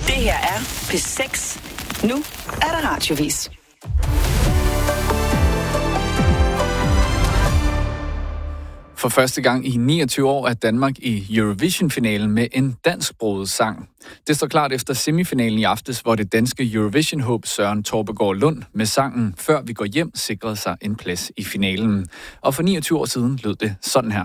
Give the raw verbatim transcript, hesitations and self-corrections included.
Det her er P seks. Nu er der radiovis. For første gang i niogtyve år er Danmark i Eurovision-finalen med en dansksproget sang. Det står klart efter semifinalen i aftes, hvor det danske Eurovision-håb Søren Torpegaard Lund med sangen Før vi går hjem sikrede sig en plads i finalen. Og for niogtyve år siden lød det sådan her.